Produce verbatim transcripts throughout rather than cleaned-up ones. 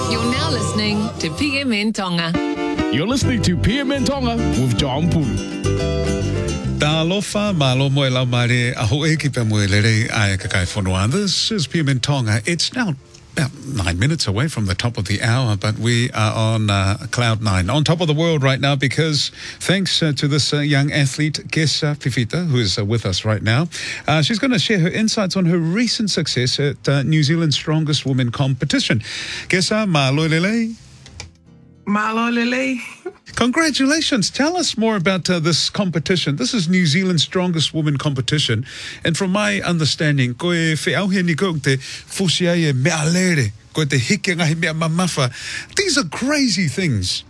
You're now listening to P M N Tonga. You're listening to P M N Tonga with John Pulu. Tā alofa, malo moe lau mare, aho e ki pa moe lere ai kakai whanua. This is P M N Tonga. It's now about nine minutes away from the top of the hour, but we are on uh, cloud nine, on top of the world right now, because thanks uh, to this uh, young athlete, Kesa Fifita, who is uh, with us right now. Uh, she's going to share her insights on her recent success at uh, New Zealand's Strongest Women competition. Kesa, malo lele. Malo lele. Congratulations. Tell us more about uh, this competition. This is New Zealand's Strongest Women competition. And from my understanding, koe whiauhia ni koe te fusiae mea lere, koe te hike ngahi mea mamafa. These are crazy things.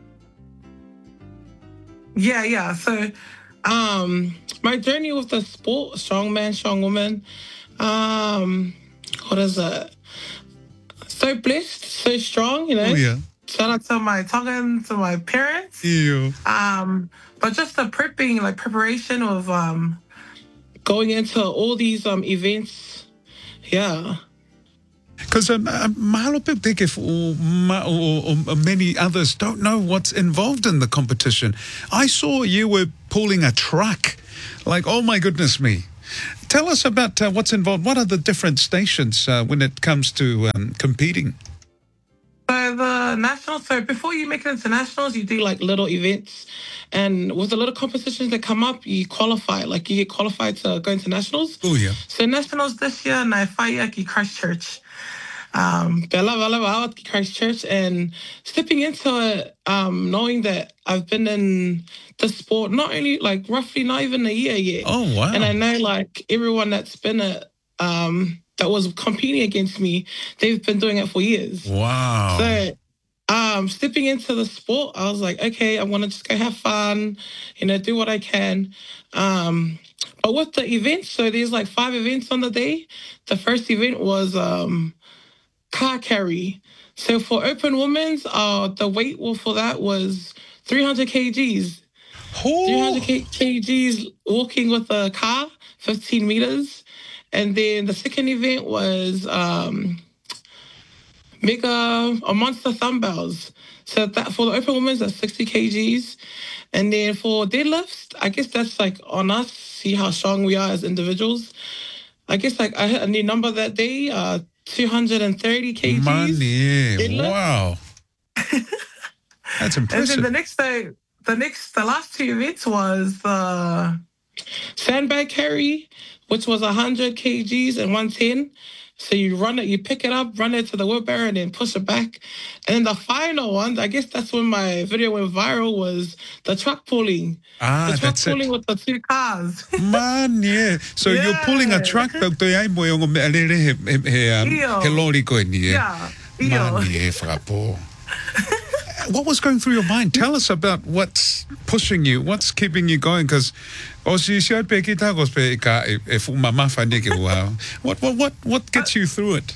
Yeah, yeah. So, um, my journey with the sport, strong man, strong woman, um, what is it? So blessed, so strong, you know. Oh, yeah. Shout out to my Tongan, to my parents. Ew. Um, but just the prepping, like preparation of um, going into all these um events, yeah. Because um, uh, mahalo peptekef or, or, or many others don't know what's involved in the competition. I saw you were pulling a truck. Like, oh my goodness me. Tell us about uh, what's involved. What are the different stations uh, when it comes to um, competing? So the nationals, so before you make it into nationals, you do like little events. And with the little competitions that come up, you qualify. Like you get qualified to go into nationals. Oh, yeah. So nationals this year, Naifaya ki Christchurch. Um, Bella Bella Bella ki Christchurch. And stepping into it, um, knowing that I've been in the sport, not only like roughly not even a year yet. Oh, wow. And I know like everyone that's been it, um, that was competing against me, they've been doing it for years. Wow. So um, stepping into the sport, I was like, okay, I want to just go have fun, you know, do what I can. Um, but with the events, so there's like five events on the day. The first event was um, car carry. So for open women's, uh, the weight for that was three hundred kilograms. Oh. three hundred kilograms walking with a car, fifteen meters. And then the second event was um, mega or monster dumbbells. So that for the open women's, that's sixty kilograms. And then for deadlifts, I guess that's like on us, see how strong we are as individuals. I guess like I hit a new number that day, uh, two hundred thirty kilograms. Money. deadlift. Wow. That's impressive. And then the next day, the next, the last two events was the sandbag carry, which was one hundred kilograms and one ten. So you run it, you pick it up, run it to the wheelbarrow, and then push it back. And then the final one, I guess that's when my video went viral, was the truck pulling. Ah, the truck that's pulling it. with the two cars. Man, yeah. So Yeah. you're pulling a truck, but te ai moe o me alere he, he, he, um, Io. he lori koe ni e. Yeah. Man, Io. yeah, whakapo. What was going through your mind? Tell us about what's pushing you, what's keeping you going, because o si si pe ki ta kos pe ka e e fu mama fa ni ke wa. What what what what gets you through it?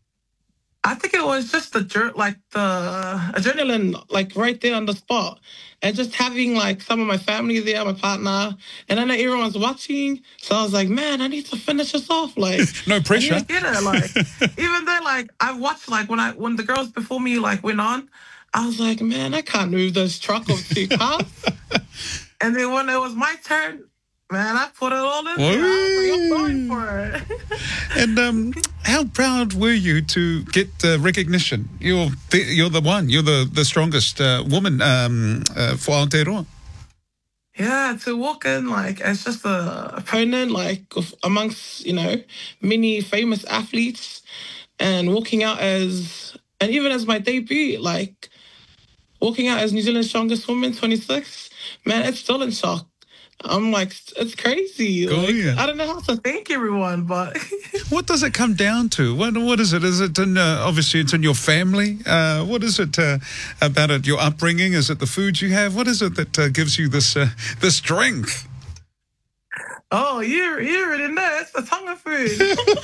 I think it was just the jerk, like the adrenaline, like right there on the spot. And just having like some of my family there, my partner, and I know everyone's watching. So I was like, man, I need to finish this off. Like, No pressure. I need to get it. Like, even though like I watched like when I when the girls before me like went on, I was like, man, I can't move this truck of two cars. And then when it was my turn, man, I put it all in there. I was like, I'm going for it. And um, how proud were you to get uh, recognition? You're the, you're the one. You're the the strongest uh, woman um, uh, for Aotearoa. Yeah, to walk in like as just a opponent, like of- amongst, you know, many famous athletes, and walking out as, and even as my debut, like walking out as New Zealand's strongest woman, twenty-six, man, it's still in shock. I'm like, it's crazy. Oh, Like, yeah. I don't know how to thank everyone, but What does it come down to? What what is it? Is it in, uh, obviously it's in your family? Uh, what is it uh, about it? Your upbringing? Is it the food you have? What is it that uh, gives you this uh, this strength? oh, you you already know it's the Tonga food.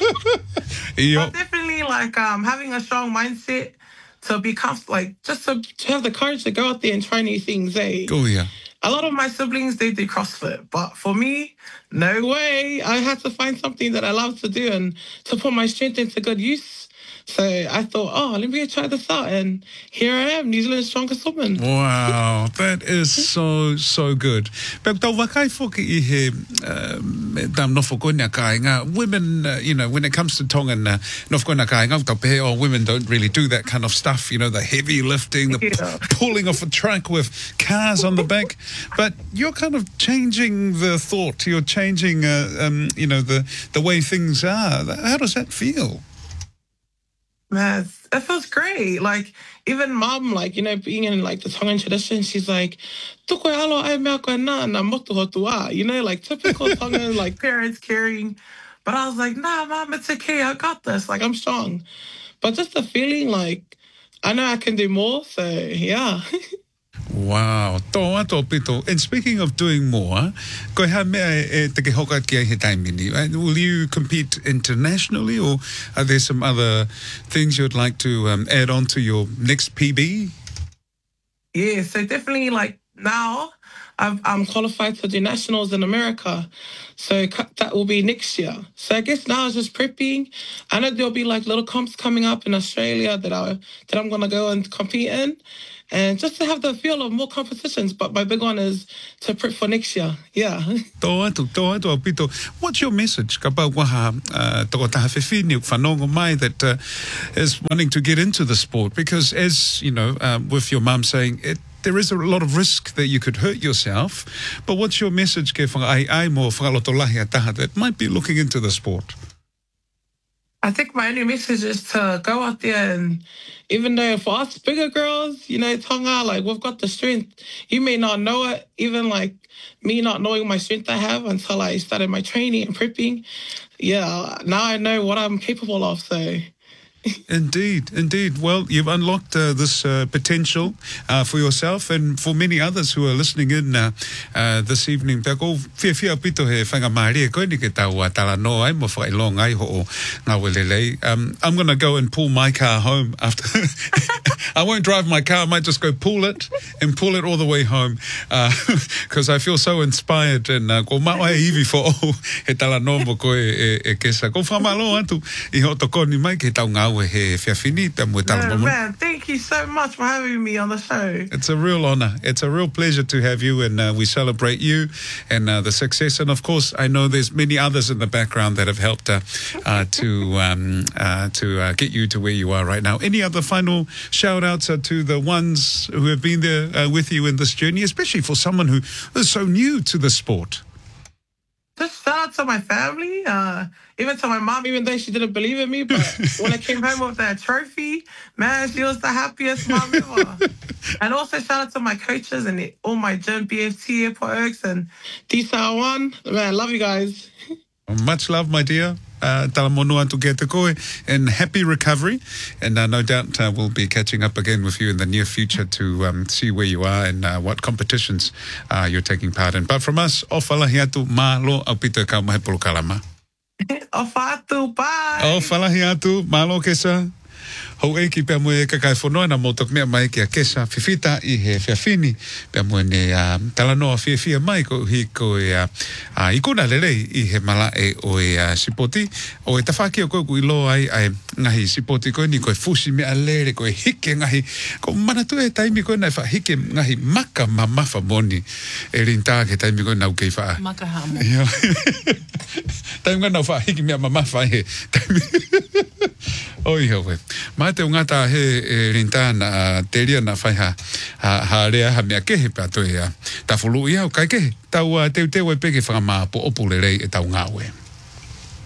Yo- But definitely like um having a strong mindset to be comfortable, like just to, to have the courage to go out there and try new things. Eh? Oh yeah. A lot of my siblings, they do CrossFit, but for me, no way. I had to find something that I love to do and to put my strength into good use. So I thought, oh, let me go try this out. And here I am, New Zealand's strongest woman. Wow, that is so, so good. But tau wakai foki I he tam nofo koina kai ngā women, uh, you know, when it comes to Tongan uh, nofo koina kai ngā tau pehe, oh, women don't really do that kind of stuff, you know, the heavy lifting, the Yeah. p- pulling off a truck with cars on the back. But you're kind of changing the thought, you're changing, uh, um, you know, the, the way things are. How does that feel? Man, it feels great. Like, even mom, like, you know, being in, like, the Tongan tradition, she's like, "Tuko e alo ai mea koe nā, nā motu hotu a," you know, like, typical Tongan, like, parents caring. But I was like, nah, mom, it's okay. I got this. Like, I'm strong. But just the feeling, like, I know I can do more. So, yeah. Wow, toa to pito. And speaking of doing more, koe ha mea e te ke hoka ki ai he taimini. Will you compete internationally, or are there some other things you'd like to um, add on to your next P B? Yeah, so definitely, like, now I've, I'm qualified to do nationals in America. So cu- that will be next year. So I guess now it's just prepping. I know there'll be, like, little comps coming up in Australia that, I, that I'm going to go and compete in. And just to have the feel of more competitions. But my big one is to prep for next year. Yeah. Toa atu, toa atu pito. What's your message ka pau waha uh, toko taha whiwhini whanongo mai that uh, is wanting to get into the sport? Because as, you know, um, with your mum saying, it, there is a lot of risk that you could hurt yourself. But what's your message ke whanga ai ai mo whakaloto a taha that might be looking into the sport? I think my only message is to go out there, and even though for us bigger girls, you know, Tonga, like, we've got the strength. You may not know it, even like me not knowing my strength I have until I started my training and prepping. Yeah, now I know what I'm capable of, so... Indeed, indeed. Well, you've unlocked uh, this uh, potential uh, for yourself and for many others who are listening in uh, uh, this evening. Pea ko fia fia pito he whanga maari e koe ni ke tau a tala no ai mo whailong ai ho o ngā welelei. Um, I'm going to go and pull my car home after. I won't drive my car. I might just go pull it and pull it all the way home because uh, I feel so inspired. And uh, ko mao e iwi fo o he tala no mo koe e, e kesa. Ko whamalo atu I ho toko ni mai ke tau ngā Man, man, thank you so much for having me on the show. It's a real honor. It's a real pleasure to have you, and uh, we celebrate you and uh, the success. And of course, I know there's many others in the background that have helped uh, uh, to um, uh, to uh, get you to where you are right now. Any other final shout outs uh, to the ones who have been there uh, with you in this journey, especially for someone who is so new to the sport? Just shout out to my family, uh, even to my mom, even though she didn't believe in me. But when I came home with that trophy, man, she was the happiest mom ever. And also shout out to my coaches and the, all my gym, B F T, Airport Oaks, and D S A one. Man, love you guys. Much love, my dear. Uh, tala monua atu ke te koe, and happy recovery. And uh, no doubt uh, we'll be catching up again with you in the near future to um, see where you are and uh, what competitions uh, you're taking part in. But from us, o whalahi atu, malo au pito kau mahe pulu kalama. O whātu, bye. O whalahi atu, malo kesa. Hau e ki pia moe kakai whanoi na motok mea mai ki a kesa whiwhita I he whiawhini pia moe ne uh, talanoa whiawhia mai ko hi ko e uh, uh, I kuna lelei I he mala e o e uh, sipoti o e tawhaki o koe ku I lo ai ai ngahi sipoti koe ni koe fusi mea lere koe hike ngahi ko manatu e taimi koe nai wha hike ngahi maka mamafa moni e rinta ke taimi koe nau kei wha Maka hamo. taimi koe nau wha hike mea mamafa he taimi oi hawe mai te ngata he e rintana te ria na whai ha ha rea ha mea kehe pa to ia ta fulu ia o kai kehe tau te te we peke whanga mā po opule rei e tau ngāwe.